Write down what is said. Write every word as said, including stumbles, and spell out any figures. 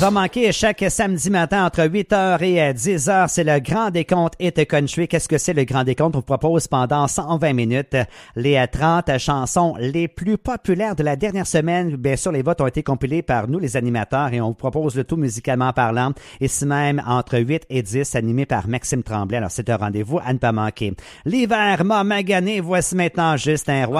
va manquer chaque samedi matin entre huit heures et dix heures. C'est le Grand Décompte Hit Country. Qu'est-ce que c'est le Grand Décompte? On vous propose pendant cent vingt minutes les trente chansons les plus populaires de la dernière semaine. Bien sûr, les votes ont été compilés par nous, les animateurs, et on vous propose le tout musicalement parlant. Ici même, entre huit et dix, animé par Maxime Tremblay. Alors, c'est un rendez-vous à ne pas manquer. L'hiver m'a magané. Voici maintenant Justin Roy.